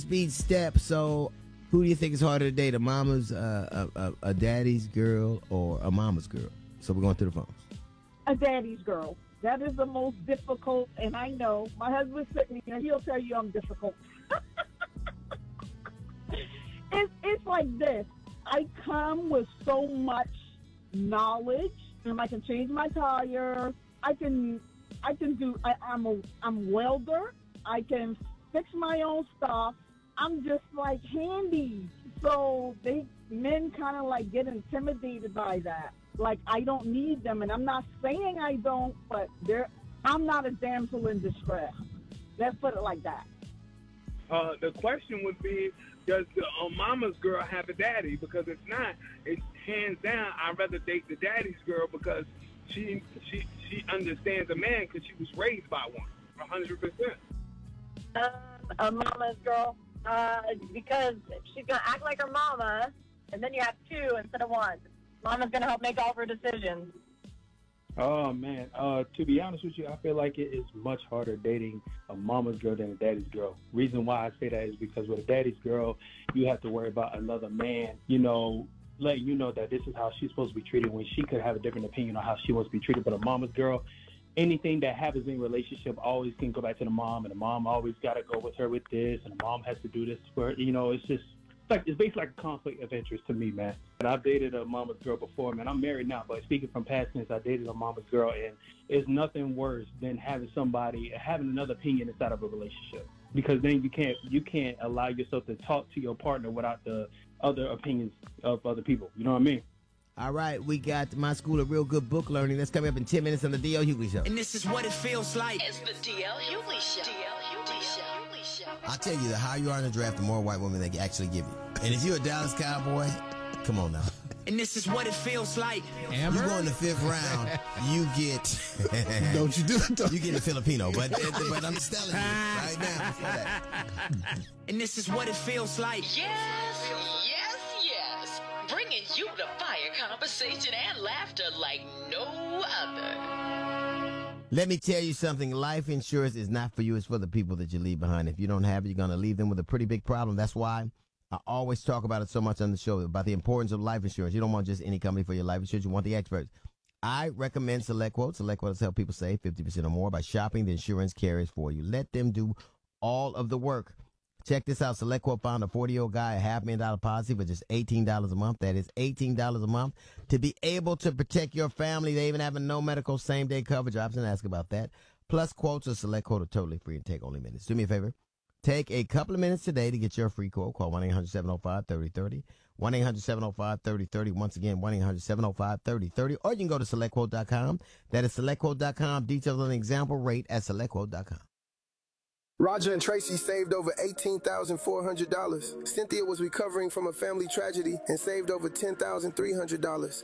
Speed step. So, who do you think is harder to date? A mama's, a daddy's girl, or a mama's girl? So we're going through the phones. A daddy's girl. That is the most difficult, and I know my husband's sitting here. He'll tell you I'm difficult. It's like this. I come with so much knowledge, and I can change my tire. I'm a welder. I can fix my own stuff. I'm just like handy. So men kind of like get intimidated by that. Like I don't need them, and I'm not saying I don't, but I'm not a damsel in distress. Let's put it like that. The question would be, does the mama's girl have a daddy? Because if not, it's hands down, I'd rather date the daddy's girl because she understands a man because she was raised by one, 100%. A mama's girl, because she's gonna act like her mama, and then you have two instead of one. Mama's gonna help make all of her decisions. Oh man, to be honest with you, I feel like it is much harder dating a mama's girl than a daddy's girl. Reason why I say that is because with a daddy's girl, you have to worry about another man, letting you know that this is how she's supposed to be treated when she could have a different opinion on how she wants to be treated. But a mama's girl, anything that happens in a relationship always can go back to the mom, and the mom always got to go with her with this, and the mom has to do this for her. It's just it's basically like a conflict of interest to me, man. And I've dated a mama's girl before, man. I'm married now, but speaking from past tense, I dated a mama's girl, and it's nothing worse than having another opinion inside of a relationship, because then you can't allow yourself to talk to your partner without the other opinions of other people. You know what I mean? All right, we got My School of Real Good Book Learning. That's coming up in 10 minutes on the D.L. Hughley Show. And this is what it feels like. It's the D.L. Hughley Show. D.L. Hughley Show. I tell you, the higher you are in the draft, the more white women they actually give you. And if you're a Dallas Cowboy, come on now. And this is what it feels like. Amber? You go in the 5th round, you get... Don't you do it. You get a Filipino, but I'm just telling you right now before that. And this is what it feels like. Yes. Bringing you the fire conversation and laughter like no other. Let me tell you something. Life insurance is not for you. It's for the people that you leave behind. If you don't have it, you're going to leave them with a pretty big problem. That's why I always talk about it so much on the show, about the importance of life insurance. You don't want just any company for your life insurance. You want the experts. I recommend SelectQuote. SelectQuote has helped people save 50% or more by shopping the insurance carriers for you. Let them do all of the work. Check this out. SelectQuote found a 40-year-old guy a $500,000 policy for just $18 a month. That is $18 a month to be able to protect your family. They even have a no medical same-day coverage option. Ask about that. Plus, quotes of SelectQuote are totally free and take only minutes. Do me a favor. Take a couple of minutes today to get your free quote. Call 1-800-705-3030. 1-800-705-3030. Once again, 1-800-705-3030. Or you can go to SelectQuote.com. That is SelectQuote.com. Details on the example rate at SelectQuote.com. Roger and Tracy saved over $18,400. Cynthia was recovering from a family tragedy and saved over $10,300.